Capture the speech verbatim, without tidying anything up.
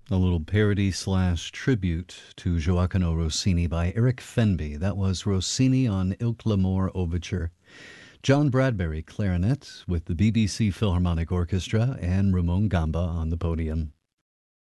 A little parody slash tribute to Gioacchino Rossini by Eric Fenby. That was Rossini on Ilk l'Amour Overture. John Bradbury, clarinet, with the B B C Philharmonic Orchestra, and Ramon Gamba on the podium.